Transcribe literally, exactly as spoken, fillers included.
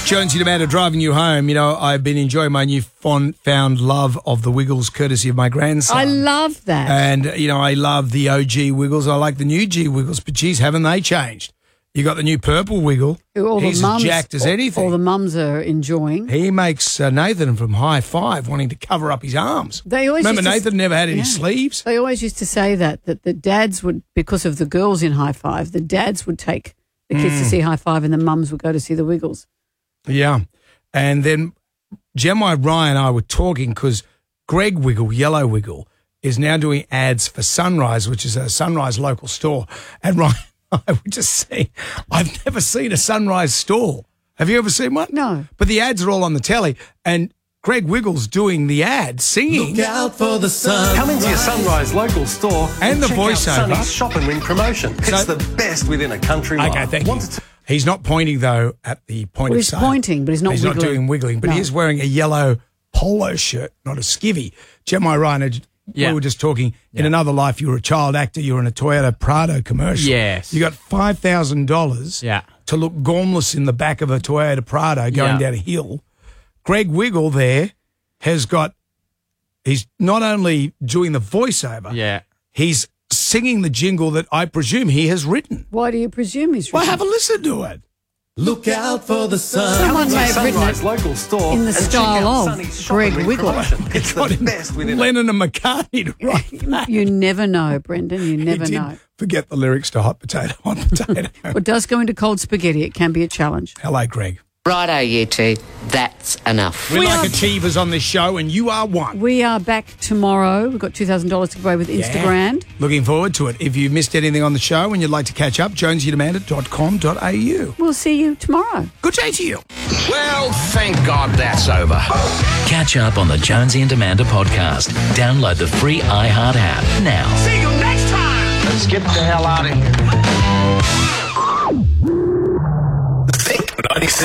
Jonesy and Amanda driving you home. You know, I've been enjoying my new found love of the Wiggles, courtesy of my grandson. I love that. And, you know, I love the O G Wiggles. I like the new G Wiggles, but geez, haven't they changed? You got the new purple Wiggle. All He's the mums, as jacked as anything. All the mums are enjoying. He makes uh, Nathan from High Five wanting to cover up his arms. They always Remember, used to- Nathan never had any Yeah. sleeves? They always used to say that, that the dads would, because of the girls in High Five, the dads would take the kids Mm. to see High Five and the mums would go to see the Wiggles. Yeah. And then Gemma, Ryan and I were talking because Greg Wiggle, Yellow Wiggle, is now doing ads for Sunrise, which is a Sunrise local store. And Ryan and I were just saying, I've never seen a Sunrise store. Have you ever seen one? No. But the ads are all on the telly, and Greg Wiggle's doing the ad, singing. Look out for the sun. Come into your Sunrise local store And the check voiceover. out Sunny's Shop and Ring promotion. It's So- the best within a country mile. Okay, thank Wanted you. to- He's not pointing, though, at the point Well, of he's sale. pointing, but he's not He's wiggling. not doing wiggling, but No. he is wearing a yellow polo shirt, not a skivvy. Gemma Ryan, uh, Yeah. we were just talking, in Yeah. another life, you were a child actor, you were in a Toyota Prado commercial. Yes. You got five thousand dollars Yeah. to look gormless in the back of a Toyota Prado going Yeah. down a hill. Greg Wiggle there has got, he's not only doing the voiceover, Yeah. he's singing the jingle that I presume he has written. Why do you presume he's Well, written? have a listen to it. Look out for the sun. Someone may have written Sunrise it local store in the and check style out of Sunny's Shop Greg and Ring Wiggle. promotion. It's Got the him best within a Lennon and McCartney to write that. You never know, Brendan. You He never did know. forget the lyrics to Hot Potato, Hot Potato. What does go into cold spaghetti? It can be a challenge. Hello, Greg. Righto, you two. That's enough. We, We like are- achievers on this show, and you are one. We are back tomorrow. We've got two thousand dollars to give away with Instagram. Looking forward to it. If you missed anything on the show and you'd like to catch up, jonesy and amanda dot com dot a u. We'll see you tomorrow. Good day to you. Well, thank God that's over. Catch up on the Jonesy and Amanda podcast. Download the free iHeart app now. See you next time. Let's get the hell out of here.